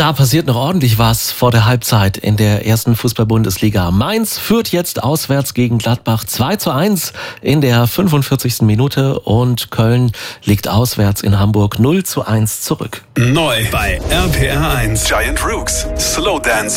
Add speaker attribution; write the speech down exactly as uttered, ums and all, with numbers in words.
Speaker 1: da passiert noch ordentlich was vor der Halbzeit in der ersten Fußball-Bundesliga. Mainz führt jetzt auswärts gegen Gladbach zwei zu eins in der fünfundvierzigsten Minute und Köln liegt auswärts in Hamburg null zu eins zurück.
Speaker 2: Neu bei R P R eins. Giant Rooks, Slow Dance